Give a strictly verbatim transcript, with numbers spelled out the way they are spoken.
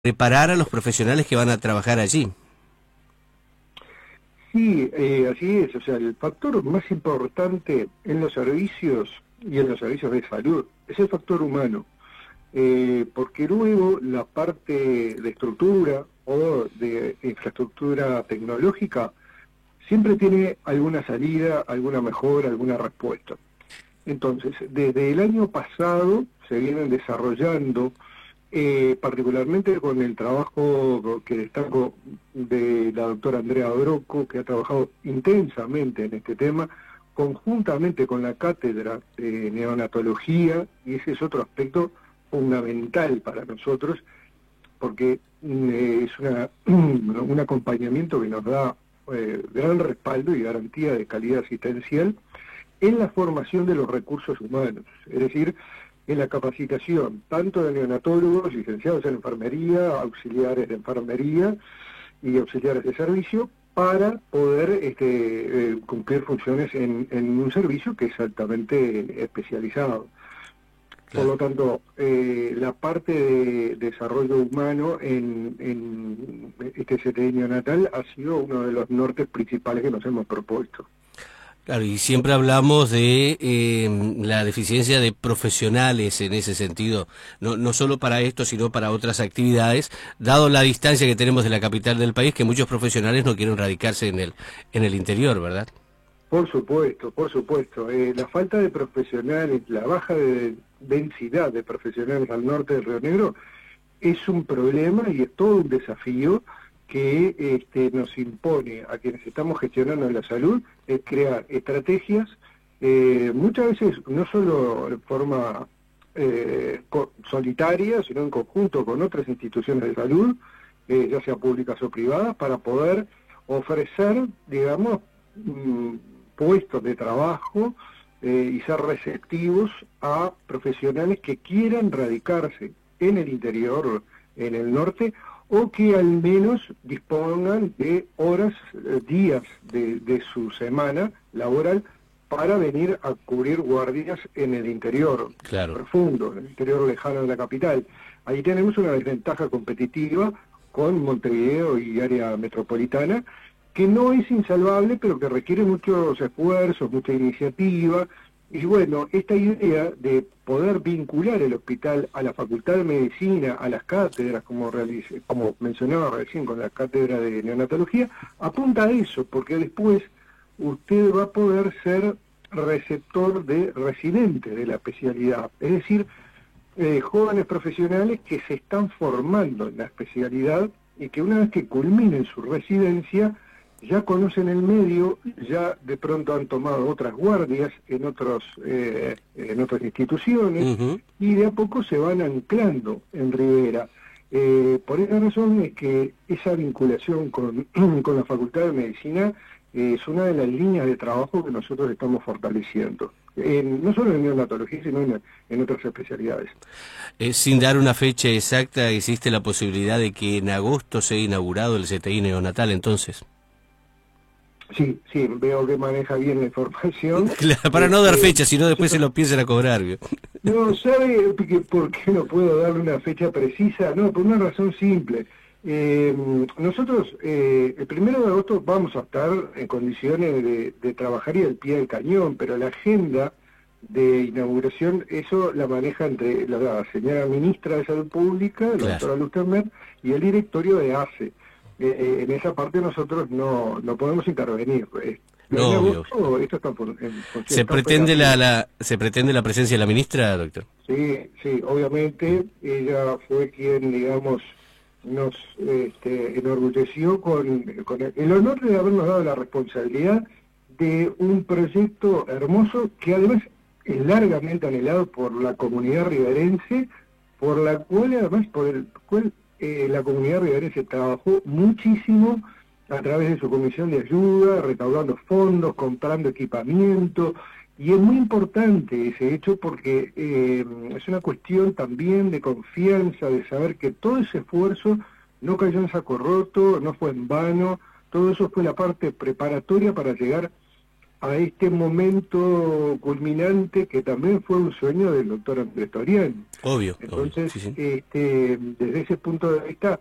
preparar a los profesionales que van a trabajar allí. Sí, eh, así es. O sea, el factor más importante en los servicios y en los servicios de salud es el factor humano, eh, porque luego la parte de estructura o de infraestructura tecnológica siempre tiene alguna salida, alguna mejora, alguna respuesta. Entonces, desde el año pasado se vienen desarrollando, eh, particularmente con el trabajo que destaco de la doctora Andrea Brocco, que ha trabajado intensamente en este tema, conjuntamente con la cátedra de neonatología, y ese es otro aspecto fundamental para nosotros, porque eh, es una, un acompañamiento que nos da eh, gran respaldo y garantía de calidad asistencial en la formación de los recursos humanos, es decir, en la capacitación tanto de neonatólogos, licenciados en enfermería, auxiliares de enfermería y auxiliares de servicio, para poder este, eh, cumplir funciones en, en un servicio que es altamente especializado. Por lo tanto, eh, la parte de desarrollo humano en, en este C T I neonatal ha sido uno de los nortes principales que nos hemos propuesto. Claro, y siempre hablamos de eh, la deficiencia de profesionales en ese sentido, no, no solo para esto, sino para otras actividades, dado la distancia que tenemos de la capital del país, que muchos profesionales no quieren radicarse en el, en el interior, ¿verdad? Por supuesto, por supuesto. Eh, la falta de profesionales, la baja de densidad de profesionales al norte del Río Negro es un problema y es todo un desafío que este, nos impone a quienes estamos gestionando la salud, es crear estrategias, eh, muchas veces no solo de forma eh, solitaria, sino en conjunto con otras instituciones de salud, eh, ya sea públicas o privadas, para poder ofrecer, digamos, mmm, puestos de trabajo eh, y ser receptivos a profesionales que quieran radicarse en el interior, en el norte, o que al menos dispongan de horas, eh, días de, de su semana laboral para venir a cubrir guardias en el interior, claro, profundo, en el interior lejano de la capital. Ahí tenemos una desventaja competitiva con Montevideo y área metropolitana, que no es insalvable, pero que requiere muchos esfuerzos, mucha iniciativa. Y bueno, esta idea de poder vincular el hospital a la Facultad de Medicina, a las cátedras, como, realice, como mencionaba recién con la cátedra de neonatología, apunta a eso, porque después usted va a poder ser receptor de residentes de la especialidad, es decir, eh, jóvenes profesionales que se están formando en la especialidad y que una vez que culminen su residencia, ya conocen el medio, ya de pronto han tomado otras guardias en otros eh, en otras instituciones, uh-huh. y de a poco se van anclando en Rivera. Eh, por esa razón es que esa vinculación con, con la Facultad de Medicina eh, es una de las líneas de trabajo que nosotros estamos fortaleciendo, en, no solo en neonatología, sino en, en otras especialidades. Eh, sin dar una fecha exacta, ¿existe la posibilidad de que en agosto sea inaugurado el C T I neonatal entonces? Sí, sí, veo que maneja bien la información. Claro, para no dar fecha, si no después se lo empiezan a cobrar. No, ¿sabe por qué no puedo darle una fecha precisa? No, por una razón simple. Eh, nosotros eh, el primero de agosto vamos a estar en condiciones de, de trabajar y al pie del cañón, pero la agenda de inauguración, eso la maneja entre la señora ministra de Salud Pública, la claro. doctora Lustermer, y el directorio de A C E. Eh, en esa parte nosotros no, no podemos intervenir. Eh, no, agosto, esto está en, en, ¿Se, pretende la, la, ¿Se pretende la presencia de la ministra, doctor? Sí, sí, obviamente ella fue quien, digamos, nos este, enorgulleció con, con el, el honor de habernos dado la responsabilidad de un proyecto hermoso que además es largamente anhelado por la comunidad riverense, por la cual además, por el cual Eh, la comunidad riverense trabajó muchísimo a través de su comisión de ayuda, recaudando fondos, comprando equipamiento, y es muy importante ese hecho porque eh, es una cuestión también de confianza, de saber que todo ese esfuerzo no cayó en saco roto, no fue en vano, todo eso fue la parte preparatoria para llegar a este momento culminante que también fue un sueño del doctor Andrés Toriani. Obvio. Entonces, obvio, sí, sí. Este, desde ese punto de vista,